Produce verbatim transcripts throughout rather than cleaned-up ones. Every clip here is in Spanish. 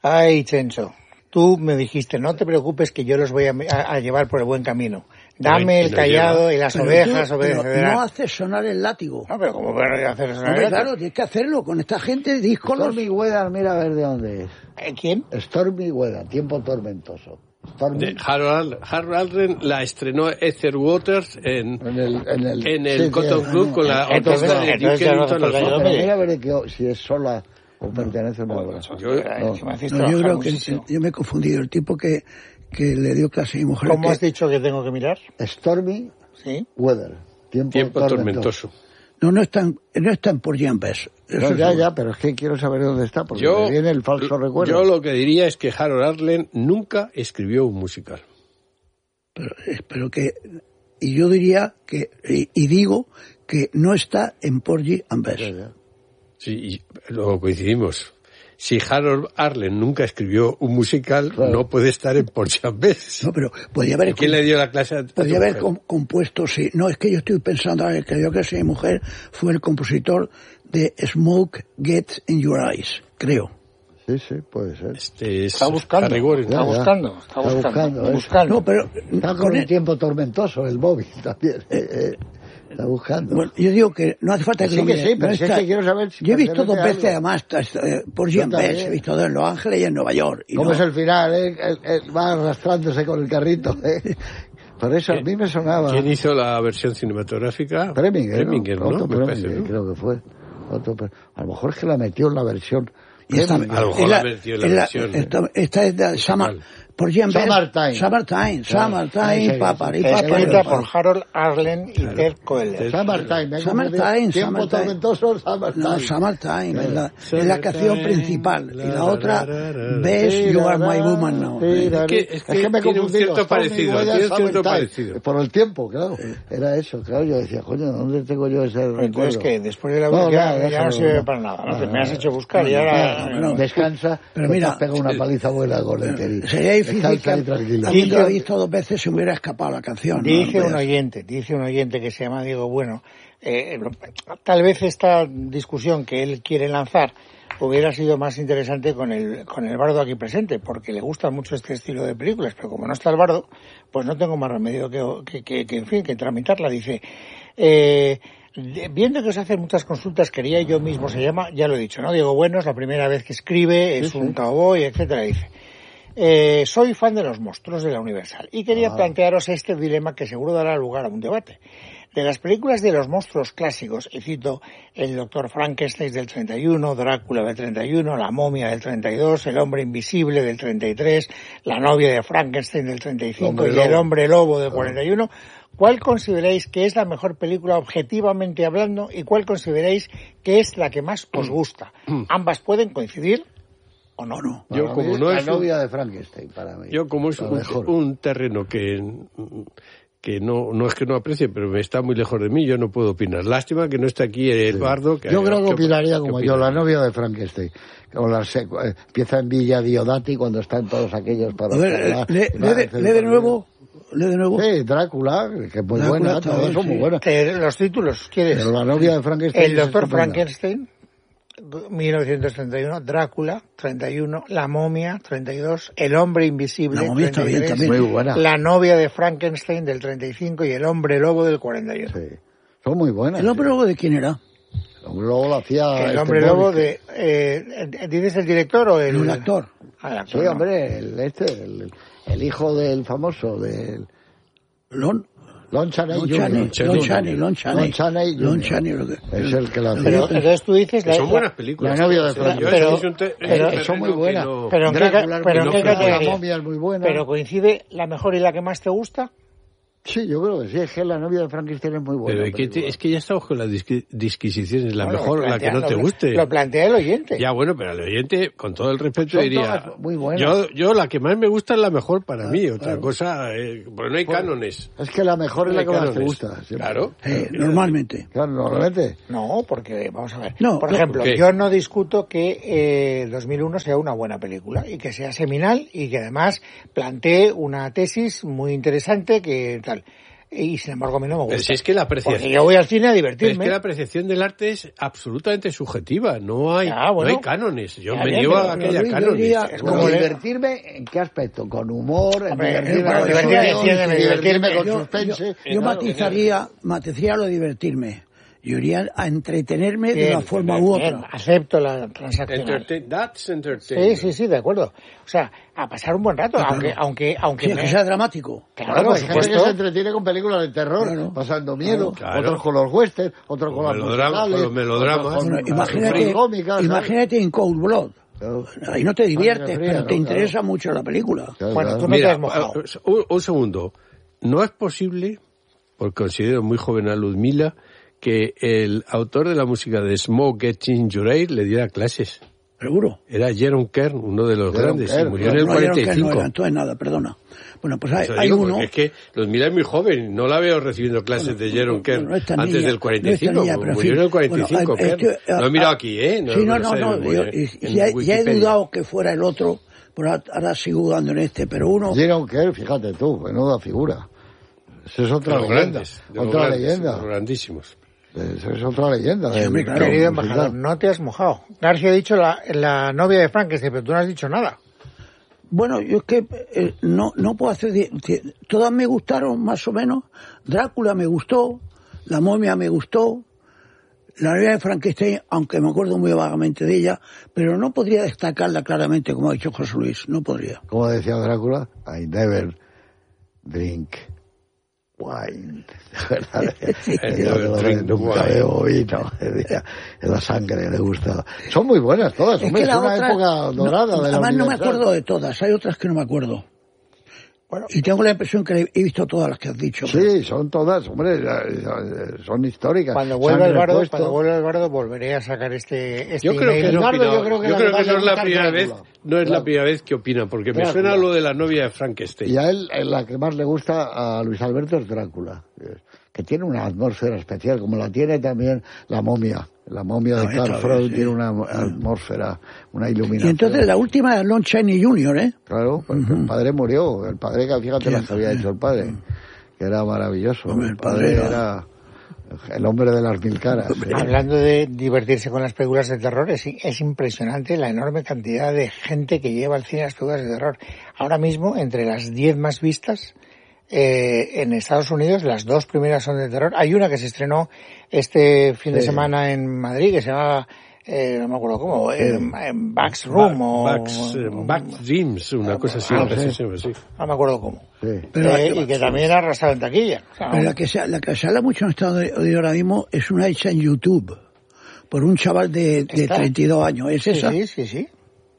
Ay, Chencho, tú me dijiste, no te preocupes que yo los voy a, a, a llevar por el buen camino. Dame el callado y las pero ovejas tú, obedecerán. No haces sonar el látigo. No, pero ¿cómo puedo hacer sonar Hombre, el látigo? claro, tienes que hacerlo con esta gente. Discos. Stormy Weather, mira a ver de dónde es. ¿Quién? Stormy Weather, Tiempo Tormentoso. Stormy... De Harold, Harold Arlen la estrenó Ether Waters en, en el, en el, en el sí, Cotton sí, Club sí. con la Entonces, orquesta de entonces Duke ya no Ellington al hace falta fondo. que Mira a ver que, si es sola o pertenece a una obra. Yo, No, No, yo creo que yo me he confundido. El tipo que, que le dio clase a mi mujer. ¿Cómo que, has dicho que tengo que mirar? Stormy Sí. Weather, Tiempo, Tiempo Tormentoso. tormentoso. No, no están, no están por Jean Bess. No, ya, ya, pero es que quiero saber dónde está, porque Yo, me viene el falso recuerdo. yo lo que diría es que Harold Arlen nunca escribió un musical. Pero, pero que, y yo diría que, y, y digo que no está en Porgy and Bess. Ya, ya. Sí, y luego coincidimos. Si Harold Arlen nunca escribió un musical, Claro. no puede estar en Porgy and Bess. No, pero podría haber, ¿Quién le dio la clase a tu podría haber mujer? com, compuesto, sí. No, es que yo estoy pensando, a ver, que yo que sé, mi mujer fue el compositor de Smoke Gets in Your Eyes, creo. Sí, sí, puede ser. Este es Está buscando, Harry Warren. está Ya, ya. buscando, está Está buscando, buscando, ¿eh? buscando. No, pero Está con con un el- tiempo tormentoso, el Bobby también. eh, eh, está buscando. bueno, yo digo que no hace falta que Sí lo que mire, sí, pero no si es está- que quiero saber si yo he visto pertenece dos a veces algo. además eh, por Yo Jean Bess, también. he visto dos en Los Ángeles y en Nueva York. Y ¿Cómo no, es el final? Eh? El- el- va arrastrándose con el carrito. ¿eh? Por eso a mí me sonaba. ¿Quién hizo la versión cinematográfica? Preminger, Preminger, ¿no? ¿no? Otto Me parece, Preminger, ¿no? creo que fue. Otto Pre- a lo mejor es que la metió en la versión. y esta, Preminger. A lo mejor es la metió en la es versión, ¿eh? esta, esta es de Summer, por Jean Bess. Summertime. Summertime, Claro. Summertime, Sí, papá, sí, y sí. papá. Escrita por Harold Arlen y Ted Koehler. Summertime, me he Summertime, confundido. Tiempo Summertime. tormentoso, Summertime. No, Summertime, Claro. es la, es la canción principal. Y la otra, Bess, You Are My Woman Now. Sí, Es que- es que me he tiene un confundido. cierto Stormy parecido, Weather, tiene un cierto Summertime. parecido. Por el tiempo, claro. Era eso, claro. Yo decía, coño, ¿dónde tengo yo ese Pero recuerdo? entonces que después de la No, ya, no, ya no déjalo, sirve no. para nada. ¿no? No, Me has no. hecho buscar y ahora... no, Descansa, pero que mira, te has pegado una paliza buena con el Terry. Sería difícil Descansa que y tranquilo. habiendo visto dos veces se me hubiera escapado la canción. ¿no? Dice un Pues, oyente, dice un oyente que se llama Diego Bueno, eh, tal vez esta discusión que él quiere lanzar hubiera sido más interesante con el con el bardo aquí presente, porque le gusta mucho este estilo de películas, pero como no está el bardo, pues no tengo más remedio que, que, que, que en fin, que tramitarla. Dice, eh, viendo que os hacen muchas consultas, quería yo mismo, se llama, ya lo he dicho, ¿no? Diego Bueno, es la primera vez que escribe, es Sí, un sí. cowboy, etcétera, dice. Eh, soy fan de los monstruos de la Universal y quería Ah. plantearos este dilema que seguro dará lugar a un debate. De las películas de los monstruos clásicos, y cito el Doctor Frankenstein del treinta y uno, Drácula del treinta y uno, La momia del treinta y dos, El hombre invisible del treinta y tres, La novia de Frankenstein del treinta y cinco Hombre y El lobo. hombre lobo del cuarenta y uno, ¿cuál consideráis que es la mejor película objetivamente hablando y cuál consideráis que es la que más os gusta? Ambas pueden coincidir o no, no. Yo Para como mí, no la es un- novia de Frankenstein, para mí. Yo como es La un, mejor. un terreno que, que no, no es que no aprecie, pero me está muy lejos de mí, yo no puedo opinar. Lástima que no esté aquí el bardo. Que Yo creo que ¿qué- opinaría qué como yo, opina? la novia de Frankenstein. O la secu- eh, empieza en Villa Diodati cuando están todos aquellos para... a ver, eh, para- lee, para- lee de, lee de nuevo, lee de nuevo. Sí, Drácula, que es muy Drácula buena, está todas bien, son sí. muy buenas. Eh, los títulos, ¿quieres? Pero la novia de Frankenstein... El es Doctor estupenda. Frankenstein, mil novecientos treinta y uno, Drácula, treinta y uno, La momia, treinta y dos, El hombre invisible, La momia está bien treinta y tres, también. Muy buena. La novia de Frankenstein del treinta y cinco y El hombre lobo del cuarenta y uno. Sí, son muy buenas. ¿El hombre sí. lobo de quién era? El hombre lobo lo hacía... El este hombre Boris. lobo de... Eh, ¿Dices el director o el...? El actor. Ah, el actor, Sí, no. hombre, el, este, el, el hijo del famoso, del... Lon, Lon Chaney Lon junior Chaney, Lon Chaney, Lon Chaney. Lon Chaney Lon junior. Chaney, lo que- Es el que la hacía. Pero entonces tú dices... Que la- son la- buenas películas. La novia de Sí, Frankenstein. yo- Pero- es un te- pero- es un que son muy terreno que buenas. no- Pero en qué, Drácula, ca- pero en no qué fue- categoría? La momia es muy buena. Pero coincide la mejor y la que más te gusta. Sí, yo creo que sí, es que la novia de Frankenstein es muy buena. Pero ¿y qué te- película. es que ya estamos con las disqui- disquisiciones, la Bueno, mejor, lo la que plantea- no te lo- guste. Lo plantea el oyente. Ya, bueno, pero al oyente, con todo el respeto, Son diría... todas muy buenas. Yo, yo la que más me gusta es la mejor para Ah, mí, otra claro. cosa... Eh, porque no hay Bueno, cánones. Es que la mejor es la que más te gusta. siempre. Claro. Eh, normalmente. Claro, normalmente. No, porque, vamos a ver. No, Por no, ejemplo, ¿qué? yo no discuto que eh, dos mil uno sea una buena película y que sea seminal y que además plantee una tesis muy interesante que tal. y sin embargo a mí no me gusta. Pero si es que la apreciación... Porque yo voy al cine a divertirme. Pero es que la apreciación del arte es absolutamente subjetiva, no hay, Ah, bueno. no hay cánones. Yo Ya, me bien, niego pero- a que pero haya Luis, yo cánones. diría- Es Bueno, como le- divertirme, ¿en qué aspecto? ¿Con humor? ¿En Hombre, divertirme, claro, con divertirme, acción, entiéndeme, divertirme con yo, suspense? yo, yo Claro, matizaría, matizaría lo de divertirme. Yo iría a entretenerme de Bien, una forma bien, u bien, otra. acepto la transaccional. Entertain- that's Sí, entertainment. sí, sí, de acuerdo. O sea, a pasar un buen rato, Claro. aunque, aunque, aunque Sí, es me- que sea dramático. Claro, Claro, por hay gente que supuesto. se entretiene con películas de terror, Claro. pasando miedo, Claro. otros con los westerns, otros con Los las melodramas, musicales, con los melodramas. otros con Bueno, las imagínate, cómicas, ¿sabes? imagínate en Cold Blood. Claro. Ahí no te diviertes, Sangre fría, pero te ¿no? interesa Claro. mucho la película. Claro, Bueno, claro. tú no te Mira, has mojado. un, un segundo. No es posible, porque considero muy joven a Ludmila, que el autor de la música de Smoke Gets in Your Ear le diera clases. Seguro. Era Jerome Kern, uno de los Jerome grandes, Kern, y murió claro. en el No, yo no, cuarenta y que no cinco. era, entonces nada, perdona. Bueno, pues hay, Eso hay digo, uno... porque es que Ludmila es muy joven, no la veo recibiendo clases de Jerome Kern no, no esta antes niña, del cuarenta y cinco, no esta niña, pero en murió fin. en el cuarenta y cinco, Bueno, Kern. esto- Lo he mirado aquí, ¿eh? sí, no, lo no, sé, no, muy yo- bien, y- en ya, ya he Wikipedia. dudado que fuera el otro, pero ahora- ahora sigo dudando en este, pero uno... Jerome Kern, fíjate tú, menuda figura. Esa es De otra los leyenda, grandes, de los otra grandes, leyenda. de los grandísimos. Esa es otra leyenda. Sí, del- hombre, claro. del Querido musical. embajador, no te has mojado. García ha dicho la, la novia de Frankenstein, pero tú no has dicho nada. Bueno, yo es que eh, no, no puedo hacer... di- di- Todas me gustaron, más o menos. Drácula me gustó, La momia me gustó, La novia de Frankenstein, aunque me acuerdo muy vagamente de ella, pero no podría destacarla claramente, como ha dicho José Luis, no podría. Como decía Drácula, I never drink wine. I Yo never drink nunca wine. bebo vino. Decía, es la sangre, le gusta. Son muy buenas todas, hombre, es, la una otra- época dorada no, de la además no me Universal. acuerdo de todas, hay otras que no me acuerdo. Bueno, Y tengo la impresión que he visto todas las que has dicho. Sí, son todas, hombre, son históricas. cuando Se vuelva han el bardo, repuesto. cuando vuelva el bardo, volveré a sacar este, este Yo creo que email. no, Eduardo, opina- yo creo que yo la creo verdad que no es le la gusta primera vez, Drácula. no es la Claro. primera vez que opina, porque me Drácula. suena lo de la novia de Frankenstein. Y a él, eh, la que más le gusta a Luis Alberto es Drácula, que tiene una atmósfera especial, como la tiene también la momia. La momia de Ah, Carl está Freud bien, sí. tiene una atmósfera, una Y iluminación. entonces la última es Lon Chaney junior, ¿eh? Claro, porque el padre murió. El padre, que fíjate Sí, las que había sí. hecho el padre, que era maravilloso. Hombre, el el padre padre era el hombre de las mil caras. ¿eh? Hablando de divertirse con las películas de terror, es, es impresionante la enorme cantidad de gente que lleva al cine las películas de terror. Ahora mismo, entre las diez más vistas, eh, en Estados Unidos, las dos primeras son de terror. Hay una que se estrenó este fin de Sí. semana en Madrid, que se llama, eh, no me acuerdo cómo, eh, en Back's Room o... Back's, eh, Back's Dreams, una cosa así. ah, algo sí. así, sí. No me acuerdo cómo. Sí. Pero, Eh, y que también ha arrasado en taquilla. O sea, pero la, que se, la que se habla mucho en Estados Unidos ahora mismo es una hecha en YouTube por un chaval de, de ¿Esta? treinta y dos años. ¿Es sí, esa? sí, sí, sí.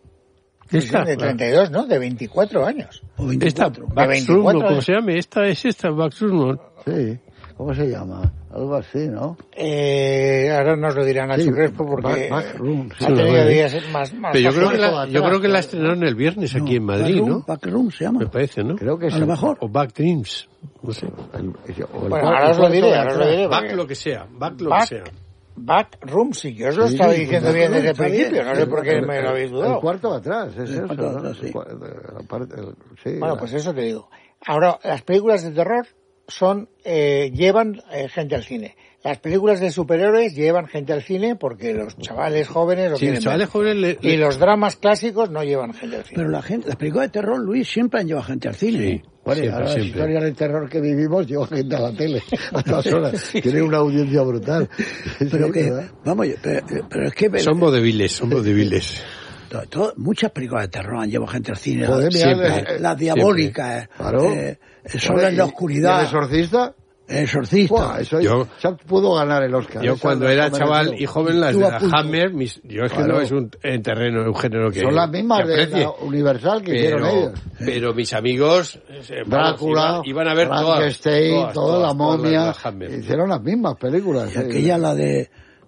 Sí, Esta, de treinta y dos, ¿no? De veinticuatro años. ¿O Esta, veinticuatro? Back's Room, veinticuatro ¿cómo años. se llama? Esta es esta, Back's Room. Sí. ¿Cómo se llama? Algo así, ¿no? Eh, ahora nos lo dirá Nacho Sí, Crespo porque Back- Backroom, sí. ha tenido Sí, días más, más Pero yo creo, que flojo. la, yo creo que la estrenaron el viernes aquí en Madrid, Backroom, ¿no? Backroom se llama. Me parece, ¿no? Creo que A es lo el- mejor. O Back Dreams. No sé. el- o el Bueno, cuarto- ahora os lo cuarto diré, de ahora os lo atrás. diré. Back porque- lo que sea, back lo Back- que sea. Backroom, sí, yo os lo Sí, estaba sí, diciendo Backroom, bien desde el está bien. principio, no sé por qué El- me lo habéis El dudado. cuarto de atrás, es El eso, cuarto de ¿no? atrás, sí. El cua- de la parte- el- sí, Bueno, la- pues eso te digo. Ahora, las películas de terror son eh, llevan eh, gente al cine. Las películas de superhéroes llevan gente al cine porque los chavales jóvenes lo Sí, quieren los chavales ver. jóvenes le- Y le- los dramas clásicos no llevan gente al cine. Pero la gente, las películas de terror, Luis, siempre han llevado gente al cine. Sí. Bueno, y Siempre, ahora las siempre. historias de terror que vivimos lleva gente a la tele a todas horas. Tiene una audiencia brutal. Pero Sí, que, ¿verdad? vamos, pero, pero es que... Son vodeviles, son vodeviles. to- to- muchas películas de terror han llevado gente al cine. Joder, las, mira, las- eh, las diabólicas, Claro. eh, Sola en la ¿Y- oscuridad, ¿Y el exorcista? El exorcista. Buah, eso Yo- ya pudo ganar el Oscar. Yo Esa cuando la era mereció. chaval y joven, las Tú de a la punto. Hammer, mis- yo es que Claro. no es un en terreno, un género que Son las mismas que de aprecie. la Universal que hicieron pero, ellos. pero mis amigos eh, vamos, Drácula, iban, iban a ver todas, Frankenstein, todas, toda todas, la todas momia, las de la Hammer. hicieron las mismas películas. Y aquella, la de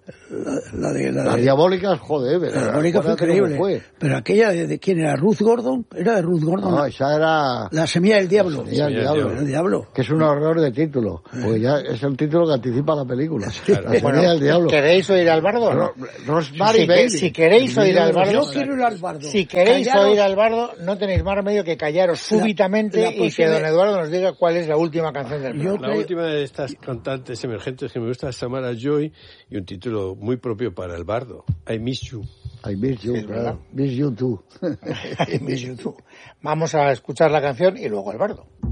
La, la de la, Las de, diabólicas, joder. la diabólica fue increíble. Fue. Pero aquella de, de quién era, Ruth Gordon, era de Ruth Gordon. No, esa era La semilla del diablo. La semilla del diablo. El diablo. Que es un horror de título, porque ya es el título que anticipa la película. Claro. La semilla Bueno, del diablo. ¿queréis oír al bardo? No? Rosemary si, Baby. si queréis oír al bardo, Yo quiero ir al bardo. Si queréis Callaros, oír al bardo, no tenéis más remedio que callaros súbitamente la, la y que don Eduardo nos diga cuál es la última canción del programa. La última de estas cantantes emergentes que me gusta es Samara Joy, y un título muy propio para el bardo, I Miss You. I miss you, claro. Miss you too. I miss you too. Vamos a escuchar la canción y luego el bardo.